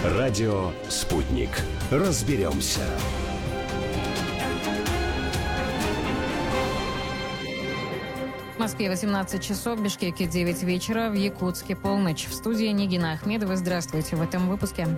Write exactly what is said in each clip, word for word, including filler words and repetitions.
Радио «Спутник». Разберемся. В Москве восемнадцать часов, в Бишкеке девять вечера, в Якутске полночь. В студии Нигина Ахмедова. Здравствуйте в этом выпуске.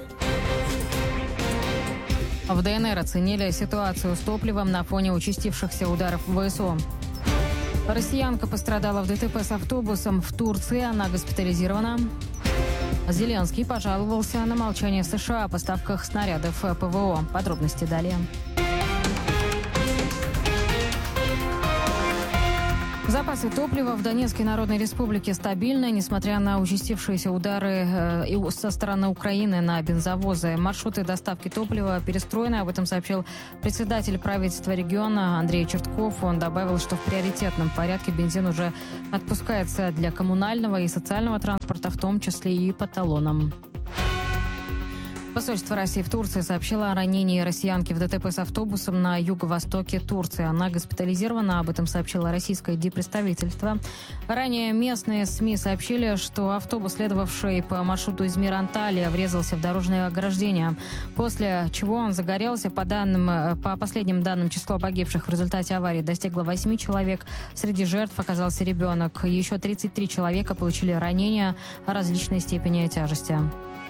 В ДНР оценили ситуацию с топливом на фоне участившихся ударов ВСУ. Россиянка пострадала в ДТП с автобусом в Турции. Она госпитализирована. Зеленский пожаловался на молчание США о поставках снарядов ПВО. Подробности далее. Запасы топлива в Донецкой Народной Республике стабильны, несмотря на участившиеся удары э, со стороны Украины на бензовозы. Маршруты доставки топлива перестроены. Об этом сообщил председатель правительства региона Андрей Чертков. Он добавил, что в приоритетном порядке бензин уже отпускается для коммунального и социального транспорта, в том числе и по талонам. Посольство России в Турции сообщило о ранении россиянки в ДТП с автобусом на юго-востоке Турции. Она госпитализирована, об этом сообщило российское диппредставительство. Ранее местные СМИ сообщили, что автобус, следовавший по маршруту Измир-Анталия, врезался в дорожное ограждение, после чего он загорелся. По данным, по последним данным, число погибших в результате аварии достигло восьми человек. Среди жертв оказался ребенок. Еще тридцать три человека получили ранения различной степени тяжести.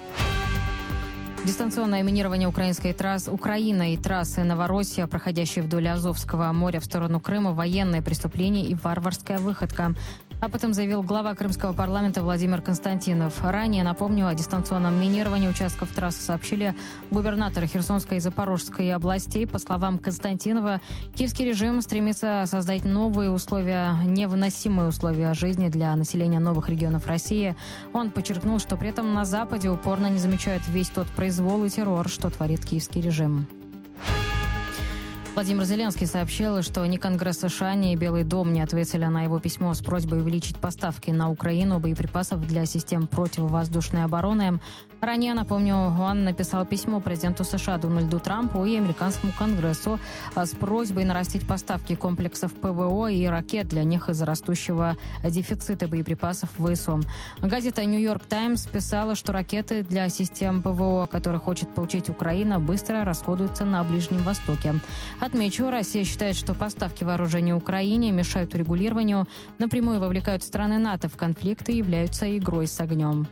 Дистанционное минирование украинской трассы Украина и трассы Новороссия, проходящей вдоль Азовского моря в сторону Крыма, военное преступление и варварская выходка. Об этом заявил глава Крымского парламента Владимир Константинов. Ранее, напомню, о дистанционном минировании участков трассы сообщили губернаторы Херсонской и Запорожской областей. По словам Константинова, киевский режим стремится создать новые условия, невыносимые условия жизни для населения новых регионов России. Он подчеркнул, что при этом на Западе упорно не замечают весь тот произвол и террор, что творит киевский режим. Владимир Зеленский сообщил, что ни Конгресс США, ни Белый дом не ответили на его письмо с просьбой увеличить поставки на Украину боеприпасов для систем противовоздушной обороны. Ранее, напомню, он написал письмо президенту США Дональду Трампу и американскому Конгрессу с просьбой нарастить поставки комплексов ПВО и ракет для них из-за растущего дефицита боеприпасов ВСУ. Газета «Нью-Йорк Таймс» писала, что ракеты для систем ПВО, которые хочет получить Украина, быстро расходуются на Ближнем Востоке. Отмечу, Россия считает, что поставки вооружений Украине мешают урегулированию, напрямую вовлекают страны НАТО в конфликт и являются игрой с огнем.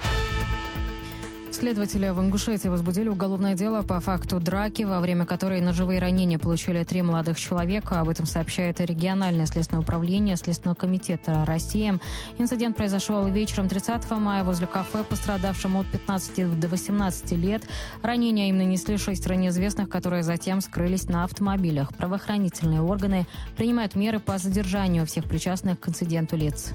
Следователи в Ингушетии возбудили уголовное дело по факту драки, во время которой ножевые ранения получили три молодых человека. Об этом сообщает региональное следственное управление Следственного комитета России. Инцидент произошел вечером тридцатого мая возле кафе, пострадавшим от пятнадцати до восемнадцати лет. Ранения им нанесли шестеро неизвестных, которые затем скрылись на автомобилях. Правоохранительные органы принимают меры по задержанию всех причастных к инциденту лиц.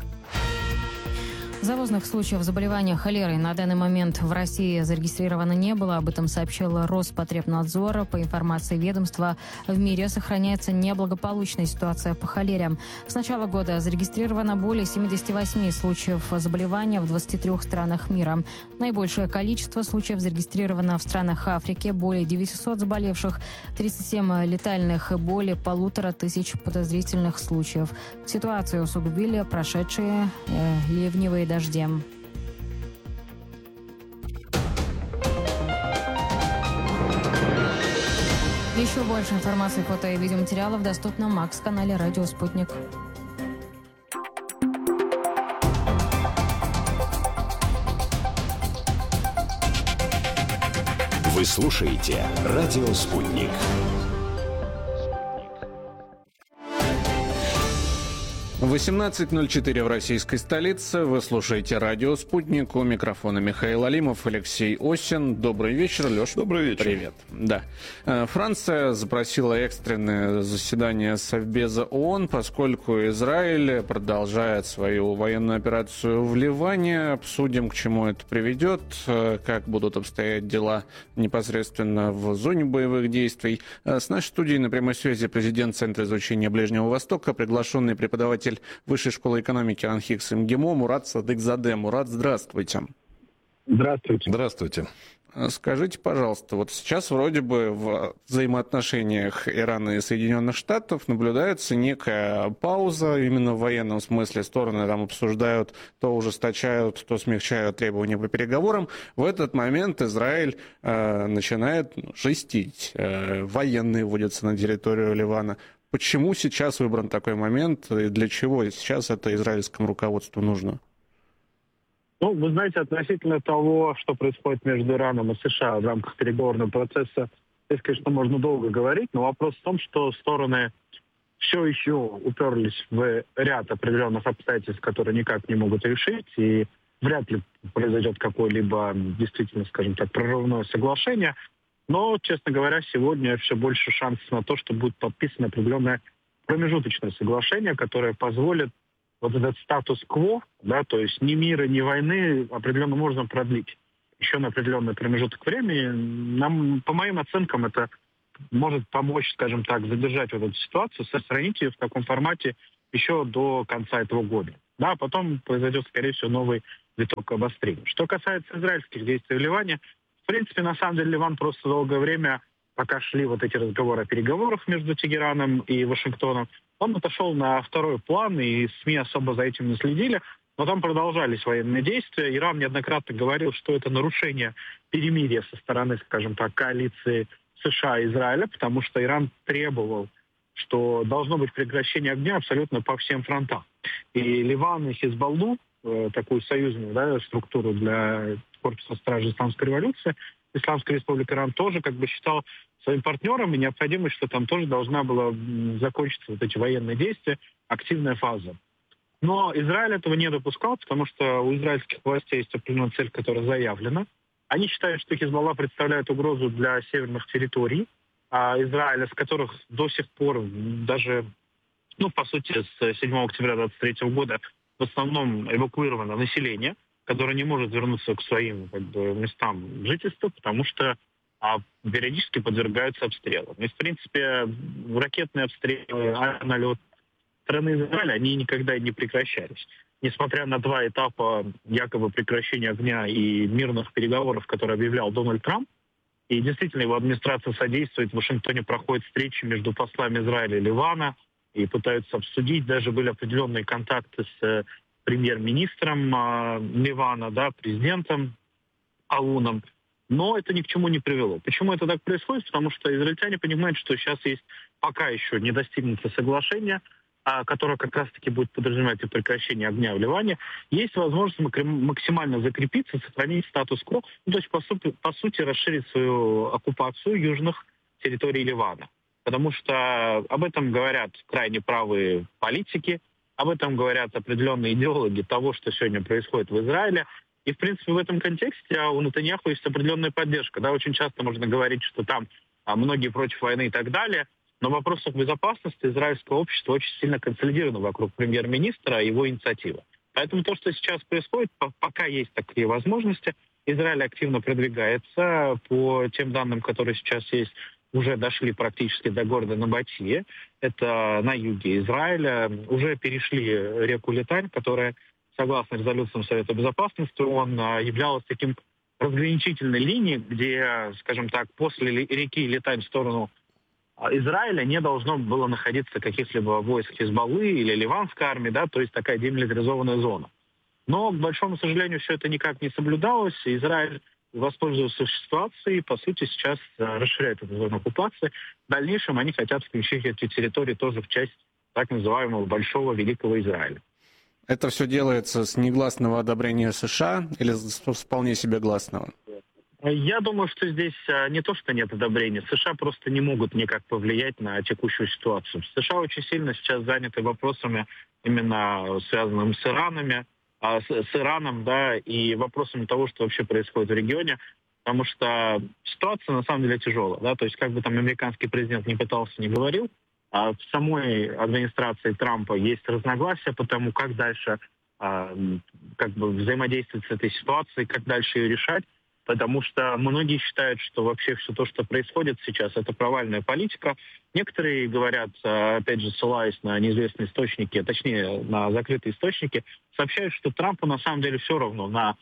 Завозных случаев заболевания холерой на данный момент в России зарегистрировано не было. Об этом сообщил Роспотребнадзор. По информации ведомства, в мире сохраняется неблагополучная ситуация по холере. С начала года зарегистрировано более семидесяти восьми случаев заболевания в двадцати трёх странах мира. Наибольшее количество случаев зарегистрировано в странах Африки. Более девятисот заболевших, тридцать семь летальных и более полутора тысяч подозрительных случаев. Ситуацию усугубили прошедшие э, ливневые дожди. Дождем. Еще больше информации, фото и видеоматериалов доступно на Макс-канале «Радио Спутник». Вы слушаете «Радио Спутник». восемнадцать ноль четыре в российской столице. Вы слушаете радио «Спутник». У микрофона Михаил Алимов, Алексей Осин. Добрый вечер, Леш. Добрый вечер. Привет. Да. Франция запросила экстренное заседание Совбеза ООН, поскольку Израиль продолжает свою военную операцию в Ливане. Обсудим, к чему это приведет, как будут обстоять дела непосредственно в зоне боевых действий. С нашей студией на прямой связи президент Центра изучения Ближнего Востока, приглашенный преподаватель Высшей школы экономики АНХИКС МГИМО Мурат Садыкзаде. Мурат, здравствуйте. Здравствуйте. Здравствуйте. Скажите, пожалуйста, вот сейчас вроде бы в взаимоотношениях Ирана и Соединенных Штатов наблюдается некая пауза, именно в военном смысле. Стороны там обсуждают, то ужесточают, то смягчают требования по переговорам. В этот момент Израиль э, начинает жестить. Э, военные вводятся на территорию Ливана. Почему сейчас выбран такой момент и для чего сейчас это израильскому руководству нужно? Ну, вы знаете, относительно того, что происходит между Ираном и США в рамках переговорного процесса, здесь, конечно, можно долго говорить, но вопрос в том, что стороны все еще уперлись в ряд определенных обстоятельств, которые никак не могут решить, и вряд ли произойдет какое-либо действительно, скажем так, прорывное соглашение. Но, честно говоря, сегодня все больше шансов на то, что будет подписано определенное промежуточное соглашение, которое позволит вот этот статус-кво, да, то есть ни мира, ни войны определенным образом продлить еще на определенный промежуток времени. Нам, по моим оценкам, это может помочь, скажем так, задержать вот эту ситуацию, сохранить ее в таком формате еще до конца этого года. Да, а потом произойдет, скорее всего, новый виток обострения. Что касается израильских действий в Ливане, в принципе, на самом деле, Ливан просто долгое время, пока шли вот эти разговоры о переговорах между Тегераном и Вашингтоном, он отошел на второй план, и СМИ особо за этим не следили. Но там продолжались военные действия. Иран неоднократно говорил, что это нарушение перемирия со стороны, скажем так, коалиции США и Израиля, потому что Иран требовал, что должно быть прекращение огня абсолютно по всем фронтам. И Ливан и Хизбаллу, такую союзную, да, структуру для корпуса стражи исламской революции, Исламская республика Иран тоже как бы считал своим партнером, и необходимо, что там тоже должна была закончиться вот эти военные действия, активная фаза. Но Израиль этого не допускал, потому что у израильских властей есть определенная цель, которая заявлена. Они считают, что Хизбалла представляет угрозу для северных территорий а Израиля, с которых до сих пор даже, ну, по сути, с седьмого октября две тысячи двадцать третьего года в основном эвакуировано население, которое не может вернуться к своим, как бы, местам жительства, потому что а, периодически подвергаются обстрелам. И, в принципе, ракетные обстрелы, налет страны Израиля, они никогда не прекращались. Несмотря на два этапа якобы прекращения огня и мирных переговоров, которые объявлял Дональд Трамп, и действительно его администрация содействует, в Вашингтоне проходят встречи между послами Израиля и Ливана, и пытаются обсудить, даже были определенные контакты с премьер-министром э, Ливана, да, президентом Ауном, но это ни к чему не привело. Почему это так происходит? Потому что израильтяне понимают, что сейчас есть пока еще не достигнуто соглашение, а, которое как раз-таки будет подразумевать и прекращение огня в Ливане. Есть возможность максимально закрепиться, сохранить статус-кво, ну, то есть, по сути, по сути, расширить свою оккупацию южных территорий Ливана. Потому что об этом говорят крайне правые политики, об этом говорят определенные идеологи того, что сегодня происходит в Израиле. И, в принципе, в этом контексте у Нетаньяху есть определенная поддержка. Да, очень часто можно говорить, что там а, многие против войны и так далее. Но в вопросах безопасности израильское общество очень сильно консолидировано вокруг премьер-министра и его инициативы. Поэтому то, что сейчас происходит, пока есть такие возможности, Израиль активно продвигается. По тем данным, которые сейчас есть, уже дошли практически до города Набатия, это на юге Израиля, уже перешли реку Литань, которая, согласно резолюциям Совета Безопасности, он являлась таким разграничительной линией, где, скажем так, после реки Литань в сторону Израиля не должно было находиться каких-либо войск Хизбаллы или ливанской армии, да, то есть такая демилитаризованная зона. Но, к большому сожалению, все это никак не соблюдалось. Израиль воспользовался ситуацией, по сути, сейчас расширяет эту зону оккупации. В дальнейшем они хотят включить эти территории тоже в часть так называемого Большого Великого Израиля. Это все делается с негласного одобрения США или с вполне себе гласного? Я думаю, что здесь не то, что нет одобрения. США просто не могут никак повлиять на текущую ситуацию. США очень сильно сейчас заняты вопросами, именно связанными с Иранами, с, с Ираном, да, и вопросами того, что вообще происходит в регионе, потому что ситуация на самом деле тяжелая, да, то есть как бы там американский президент не пытался, не говорил, а в самой администрации Трампа есть разногласия по тому, как дальше а, как бы взаимодействовать с этой ситуацией, как дальше ее решать, потому что многие считают, что вообще все то, что происходит сейчас, это провальная политика. Некоторые говорят, опять же, ссылаясь на неизвестные источники, точнее, на закрытые источники, сообщают, что Трампу на самом деле все равно на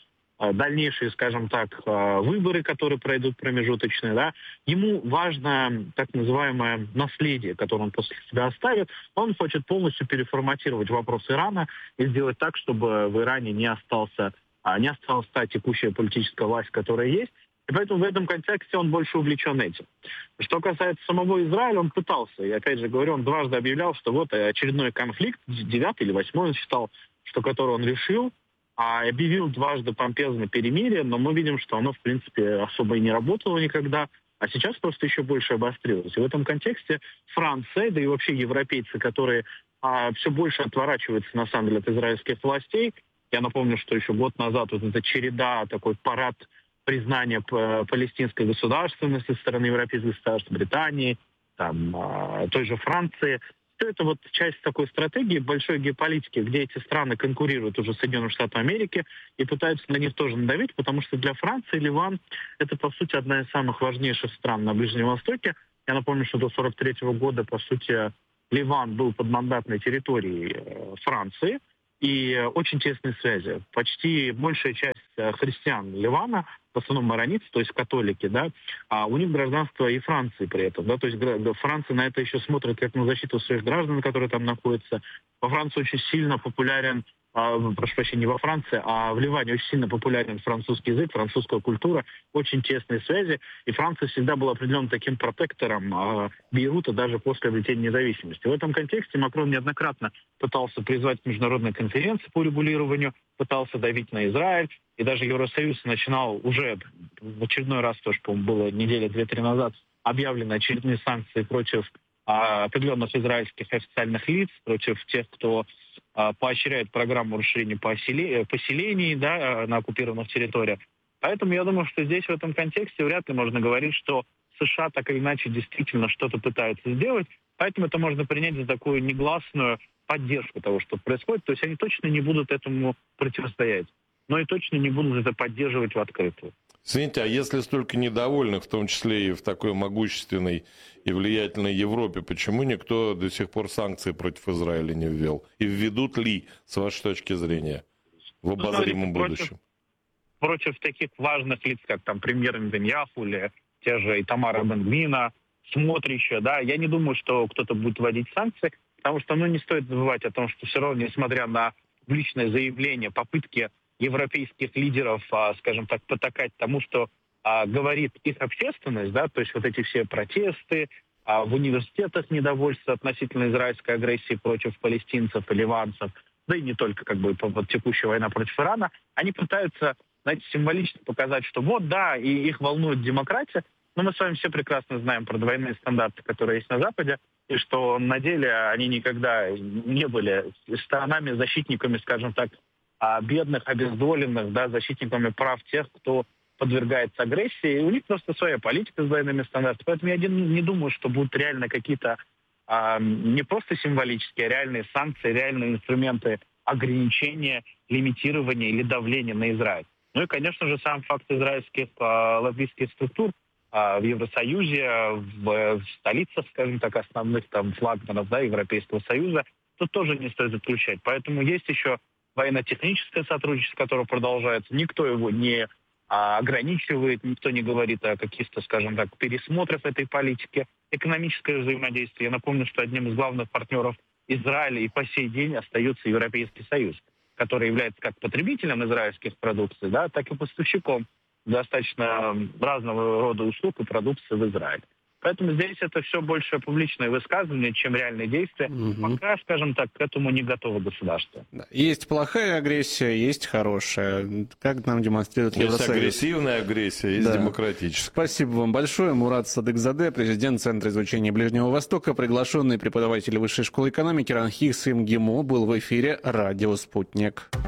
дальнейшие, скажем так, выборы, которые пройдут промежуточные, да, ему важно так называемое наследие, которое он после себя оставит. Он хочет полностью переформатировать вопрос Ирана и сделать так, чтобы в Иране не остался, не осталась та текущая политическая власть, которая есть. И поэтому в этом контексте он больше увлечен этим. Что касается самого Израиля, он пытался, и опять же говорю, он дважды объявлял, что вот очередной конфликт, девятый или восьмой он считал, что который он решил, а объявил дважды помпезно перемирие, но мы видим, что оно, в принципе, особо и не работало никогда, а сейчас просто еще больше обострилось. И в этом контексте Франция, да и вообще европейцы, которые а, все больше отворачиваются, на самом деле, от израильских властей, я напомню, что еще год назад вот эта череда, такой парад признания палестинской государственности со стороны европейских государств, Британии, там, а, той же Франции, все это вот часть такой стратегии большой геополитики, где эти страны конкурируют уже с Соединенными Штатами Америки и пытаются на них тоже надавить, потому что для Франции Ливан — это, по сути, одна из самых важнейших стран на Ближнем Востоке. Я напомню, что до сорок третьего года, по сути, Ливан был подмандатной территорией Франции, и очень тесные связи. Почти большая часть христиан Ливана, в основном марониты, то есть католики, да, а у них гражданство и Франции при этом, да, то есть Франция на это еще смотрит как на защиту своих граждан, которые там находятся. Во Франции очень сильно популярен, а, прошу прощения, не во Франции, а в Ливане очень сильно популярен французский язык, французская культура, очень тесные связи, и Франция всегда была определенным таким протектором а, Бейрута даже после обретения независимости. В этом контексте Макрон неоднократно пытался призвать международные конференции по регулированию, пытался давить на Израиль, и даже Евросоюз начинал уже в очередной раз, тоже, по-моему, было неделя две-три назад, объявлены очередные санкции против а, определенных израильских официальных лиц, против тех, кто а, поощряет программу расширения поселе- поселений, да, на оккупированных территориях. Поэтому я думаю, что здесь в этом контексте вряд ли можно говорить, что США так или иначе действительно что-то пытаются сделать. Поэтому это можно принять за такую негласную поддержку того, что происходит. То есть они точно не будут этому противостоять, но и точно не будут это поддерживать в открытую. Извините, а если столько недовольных, в том числе и в такой могущественной и влиятельной Европе, почему никто до сих пор санкции против Израиля не ввел? И введут ли, с вашей точки зрения, в обозримом будущем? Против, против таких важных лиц, как там премьер Нетаньяху или те же Итамара Бен-Гвира, Смотрича, да, я не думаю, что кто-то будет вводить санкции, потому что, ну, не стоит забывать о том, что все равно, несмотря на публичное заявление, попытки европейских лидеров, скажем так, потакать тому, что а, говорит их общественность, да, то есть вот эти все протесты, а, в университетах недовольство относительно израильской агрессии против палестинцев и ливанцев, да и не только как бы вот, текущая война против Ирана, они пытаются, знаете, символично показать, что вот, да, и их волнует демократия, но мы с вами все прекрасно знаем про двойные стандарты, которые есть на Западе, и что на деле они никогда не были сторонами, защитниками, скажем так, бедных, обездоленных, да, защитниками прав тех, кто подвергается агрессии. И у них просто своя политика с двойными стандартами. Поэтому я не думаю, что будут реально какие-то а, не просто символические, а реальные санкции, реальные инструменты ограничения, лимитирования или давления на Израиль. Ну и, конечно же, сам факт израильских а, лоббистских структур а, в Евросоюзе, в, в столицах, скажем так, основных там флагманов, да, Европейского Союза, тут тоже не стоит отключать. Поэтому есть еще военно-техническое сотрудничество, которое продолжается. Никто его не а, ограничивает, никто не говорит о каких-то, скажем так, пересмотрах этой политики. Экономическое взаимодействие. Я напомню, что одним из главных партнеров Израиля и по сей день остается Европейский Союз, который является как потребителем израильских продукций, да, так и поставщиком достаточно разного рода услуг и продукции в Израиль. Поэтому здесь это все больше публичное высказывание, чем реальные действия. Угу. Пока, скажем так, к этому не готово государство. Есть плохая агрессия, есть хорошая. Как нам демонстрирует Евросоюз. Есть агрессивная агрессия, есть да. демократическая. Спасибо вам большое. Мурат Садыкзаде, президент Центра изучения Ближнего Востока, приглашенный преподаватель Высшей школы экономики РАН ХИКС МГИМО, был в эфире «Радио Спутник».